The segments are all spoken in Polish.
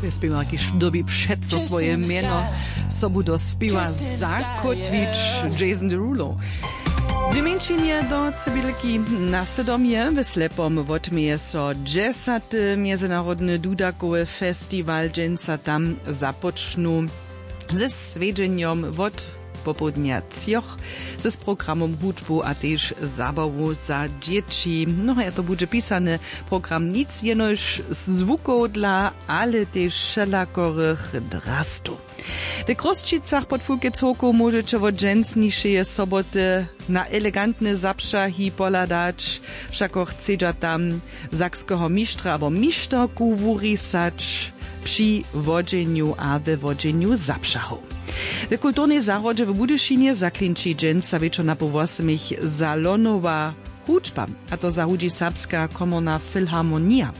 Spiewarki dobi przeco swoje mieno sobu do spiewa zakotwić Jason Derulo. Wymięczenie do cybylki na Sodomie w Slepom wotmieje so 10. Międzynarodny Dudakowy Festiwal dżęca tam zapocznu ze swiedzeniem wot popołudnia cioch z programom hudbu a też zabawu za dzieci. No ja to będzie pisany program nic jenoż zvuków dla, ale też wszelakorych drastów. W Kroszczycach pod Fukicoku możecie w dżęcniejszej soboty na elegantny zapszahi poladać, wszako chcedza tam sakskiego mistrza albo mistrku wurisać przy wodzeniu a we wodzeniu zapszahu. W kulturnej zarodzie w Budyszynie zaklinči dżęca wieczorna po 8 salonowa hudba, a to zahudzi serbska komorna filharmonia.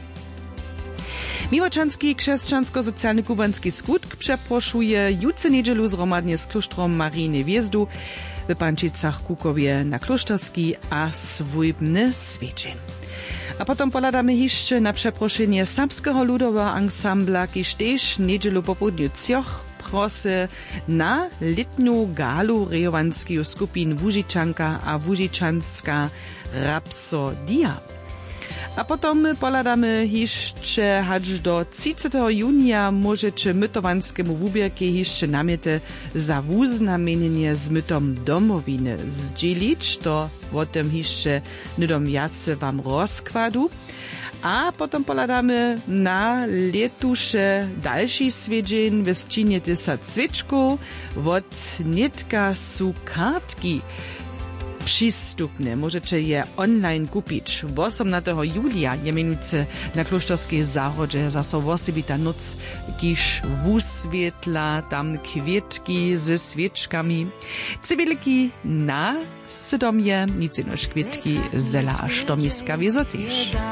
Miłoczanski krzeszczansko-socjalny kubanski skutk przeproszuje jutce niedzielu zromadnie z kloštrom Marijny Wjezdu w Pančicach Kukowie na Kloštarski a swójbny swieczeń. A potem poladamy jeszcze na przeproszenie serbskiego ludowego ansambla, kiż też niedzielu po południu cioch prosy na letnią galu rejowanskich skupin Łużyczanka a Łużyczanska Rapsodia. A potom poladamy jeszcze aż do 30. junia możecie mytowanskiemu wubierkie jeszcze namiety za wuznamienienie z mytom domowiny zdzielić, to o tym jeszcze nudom jace wam rozkładu. A potom poladamy na letusze dalszy swiedzień w ścinie 10 sweczków, od nitka su kartki przystupne. Możecie je online kupić. 18. julia jemienice na Kloštarskiej zarodzie zaso wosebita noc, kiż wuswietla tam kwietki ze świeczkami. Cywilki na Sodomie, nic inoż kwietki zela a sztomiska wiezo też.